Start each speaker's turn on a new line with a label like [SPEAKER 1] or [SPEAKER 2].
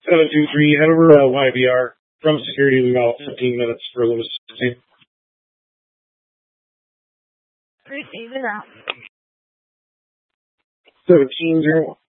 [SPEAKER 1] 723, head over YVR. From security in about 15 minutes for Lewis.
[SPEAKER 2] Receive it out.
[SPEAKER 1] 1701.